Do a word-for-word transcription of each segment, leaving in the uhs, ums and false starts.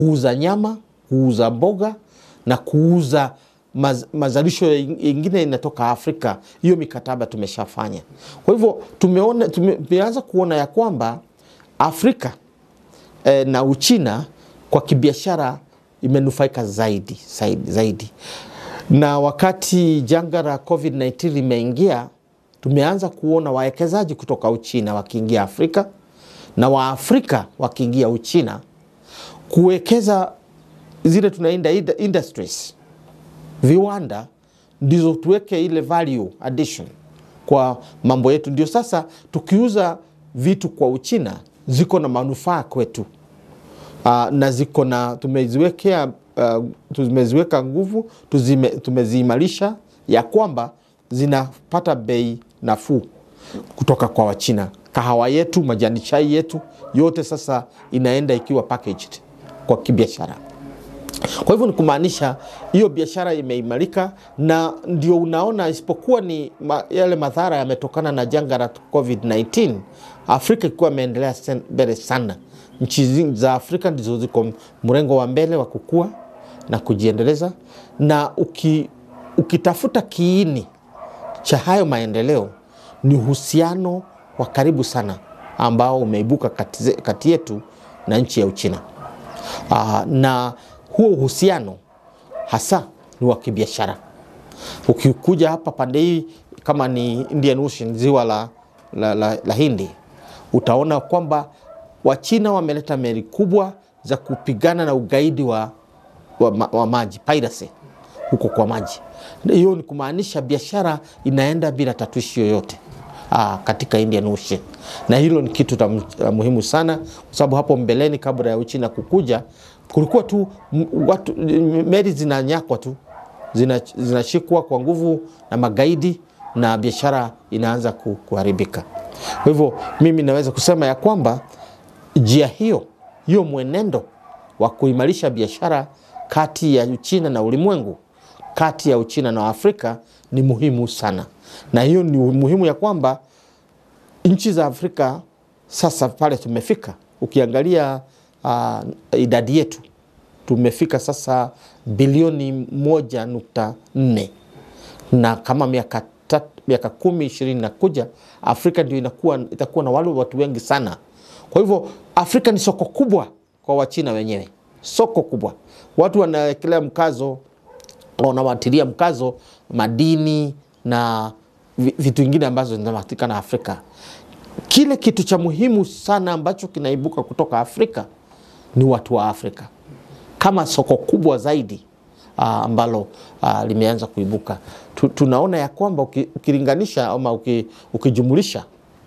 kuuza nyama, kuuza mboga na kuuza maz, mazalisho yengine inatoka Afrika. Hiyo mikataba tumeshafanya. Kwa hivyo tumeona tumeanza kuona ya kwamba Afrika eh, na Uchina kwa kibiashara imenufaika zaidi, zaidi, zaidi. Na wakati janga la COVID nineteen limeingia, tumeanza kuona wawekezaji kutoka Uchina wakiingia Afrika na wa Afrika wakiingia Uchina kuwekeza zile tunaenda industries, viwanda, ndizo tuweke ile value addition kwa mambo yetu. Ndio sasa tukiuza vitu kwa Uchina ziko na manufaa kwetu. Uh, na ziko na tumeziwekea uh, tumeziweka nguvu, tuzime, tumeziimarisha ya kwamba zinapata bei nafuu kutoka kwa Wachina. Kahawa yetu, majani chai yetu, yote sasa inaenda ikiwa packaged kwa kibiashara. Kwa hivyo ni kumaanisha hiyo biashara imeimarika, na ndio unaona isipokuwa ni ma, yale madhara yametokana na janga la COVID nineteen, Afrika ilikuwa imeendelea mbele sana. Nchi za Afrika ndizo ziko mrengo wa mbele wa kukua na kujiendeleza, na uki, ukitafuta kiini cha hayo maendeleo ni uhusiano wa karibu sana ambao umeibuka kati, kati yetu na nchi ya Uchina. Uh, na huo uhusiano hasa ni wa kibiashara. Ukikuja hapa pande hii kama ni Indian Ocean, ziwa la, la, la, la Hindi, utaona kwamba Wachina wameleta meli kubwa za kupigana na ugaidi wa, wa, wa maji, piracy, huko kwa maji. Hiyo ni kumaanisha biashara inaenda bila tatuishi yoyote aa, katika Indian Ocean. Na hilo ni kitu ta muhimu sana, kwa sababu hapo mbeleni kabla ya Uchina kukuja, kulikuwa tu watu, meli zinanyakwa tu, zinashikwa zina kwa nguvu na magaidi, na biashara inaanza kuharibika. Kwa hivyo mimi naweza kusema ya kwamba njia hiyo, hiyo mwenendo wa kuimarisha biashara kati ya Uchina na ulimwengu, kati ya Uchina na Afrika ni muhimu sana. Na hiyo ni muhimu ya kwamba nchi za Afrika sasa pale tumefika. Ukiangalia uh, idadi yetu, tumefika sasa bilioni moja nukta nne, na kama miaka miaka kumi ishirini na kuja, Afrika ndio inakuwa itakuwa na wale watu wengi sana. Kwa hivyo Afrika ni soko kubwa kwa Wachina wenyewe, soko kubwa. Watu wanawekelea mkazo, wanawatilia mkazo madini na vitu vingine ambazo zinapatikana Afrika. Kile kitu cha muhimu sana ambacho kinaibuka kutoka Afrika ni watu wa Afrika kama soko kubwa zaidi uh, ambalo uh, limeanza kuibuka. Tu, tunaona ya kwamba ukilinganisha ama ukijumulisha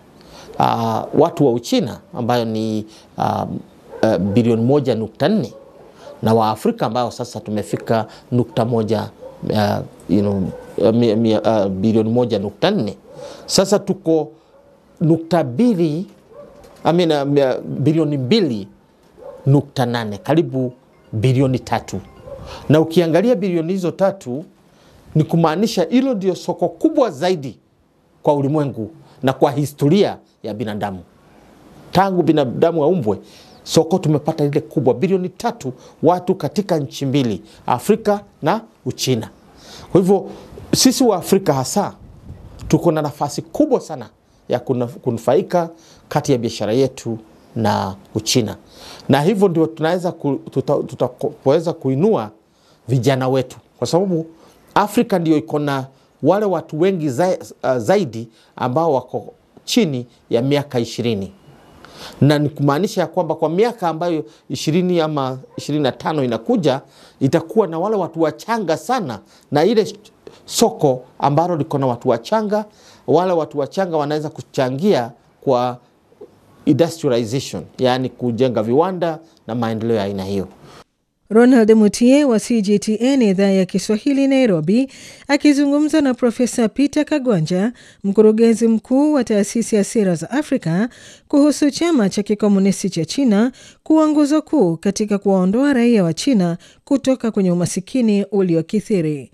uh, watu wa Uchina ambayo ni uh, uh, bilioni moja nukta nne na wa Afrika ambao sasa tumefika nukta moja uh, you know, uh, uh, bilioni moja nukta nne. Sasa tuko nukta bili I mean, uh, bilioni mbili nukta nane, karibu bilioni tatu. Na ukiangalia bilioni hizo tatu ni kumaanisha hilo ndio soko kubwa zaidi kwa ulimwengu na kwa historia ya binadamu. Tangu binadamu aumbwe, soko tumepata ile kubwa, bilioni tatu, watu katika nchi mbili, Afrika na Uchina. Kwa hivyo sisi wa Afrika hasa tuko na nafasi kubwa sana ya kunufaika kati ya biashara yetu na Uchina. Na hivyo ndio tunaweza tutaweza kuinua vijana wetu, kwa sababu Afrika ndio iko na wale watu wengi zaidi ambao wako chini ya miaka ishirini. Na ni kumaanisha ya kwamba kwa miaka ambayo ishirini ama ishirini na tano inakuja, itakuwa na wale watu wachanga sana, na ile soko ambalo liko na watu wachanga, wale watu wachanga wanaweza kuchangia kwa industrialization, yani kujenga viwanda na maendeleo ya aina hiyo. Ronald Mutie wa C G T N idhaa ya Kiswahili Nairobi, akizungumza na Profesa Peter Kagwanja, mkurugenzi mkuu wa taasisi ya sera za Afrika, kuhusu chama cha kikomunisti cha China kuwa nguzo kuu katika kuwaondoa raia wa China kutoka kwenye umasikini uliokithiri.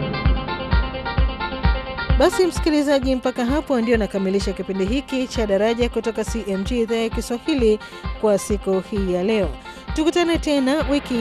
Basi msikilizaji, mpaka hapo ndio nakamilisha kipindi hiki cha Daraja kutoka C M G idhaa ya Kiswahili kwa siku hii ya leo. Tukutane tena wiki